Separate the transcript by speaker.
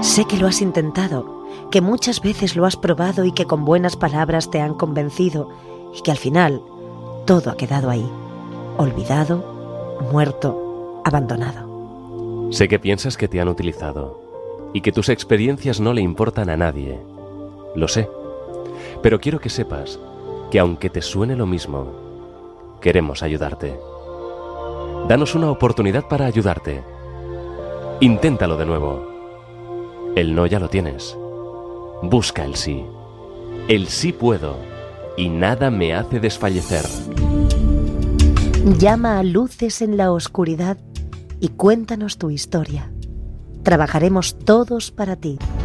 Speaker 1: Sé que lo has intentado, que muchas veces lo has probado y que con buenas palabras te han convencido y que al final todo ha quedado ahí, olvidado, muerto, abandonado.
Speaker 2: Sé que piensas que te han utilizado y que tus experiencias no le importan a nadie. Lo sé, pero quiero que sepas que aunque te suene lo mismo, queremos ayudarte. Danos una oportunidad para ayudarte. Inténtalo de nuevo. El no ya lo tienes. Busca el sí. El sí puedo y nada me hace desfallecer.
Speaker 1: Llama a Luces en la Oscuridad y cuéntanos tu historia. Trabajaremos todos para ti.